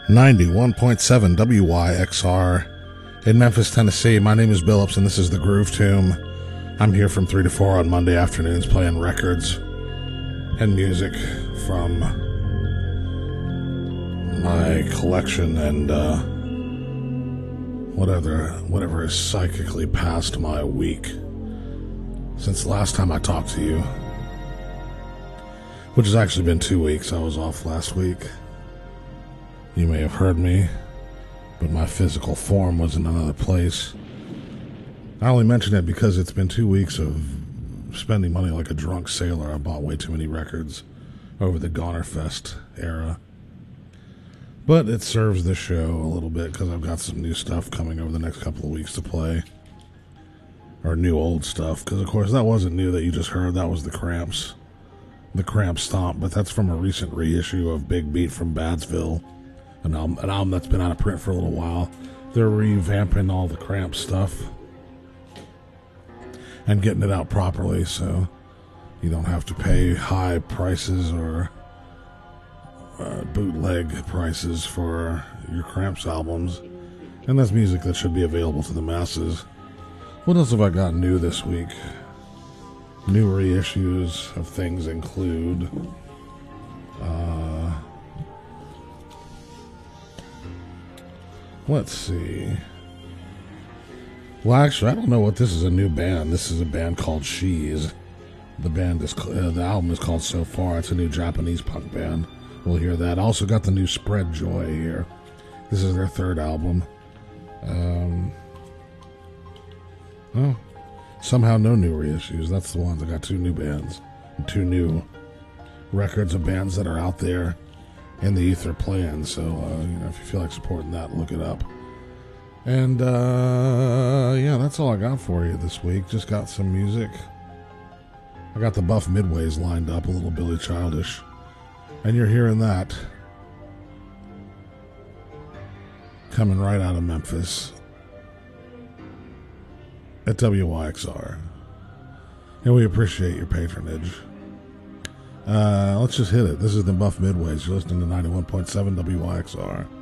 91.7 WYXR in Memphis, Tennessee. My name is Billups, and this is the Groove Tomb. I'm here from 3 to 4 on Monday afternoons playing records and music from my collection and whatever is psychically past my week since the last time I talked to you, which has actually been 2 weeks. I was off last week. You may have heard me, but my physical form was in another place. I only mention it because it's been 2 weeks of spending money like a drunk sailor. I bought way too many records over the Gonerfest era. But it serves the show a little bit because I've got some new stuff coming over the next couple of weeks to play. Or new old stuff, because of course that wasn't new that you just heard. That was the Cramps. The Cramps Stomp, but that's from a recent reissue of Big Beat from Badsville. An album that's been out of print for a little while. They're revamping all the Cramp stuff and getting it out properly so you don't have to pay high prices or bootleg prices for your Cramps albums. And that's music that should be available to the masses. What else have I got new this week? New reissues of things include let's see. Well, actually, I don't know what this is. A new band. This is a band called She's. The album is called So Far. It's a new Japanese punk band. We'll hear that. Also got the new Spread Joy here. This is their third album. Somehow no new reissues. That's the ones. I got two new bands. And two new records of bands that are out there in the ether playing. So, if you feel like supporting that, look it up. And, that's all I got for you this week. Just got some music. I got the Buff Midways lined up, a little Billy Childish. And you're hearing that coming right out of Memphis at WYXR. And we appreciate your patronage. Let's just hit it. This is the Buff Midways. You're listening to 91.7 WYXR.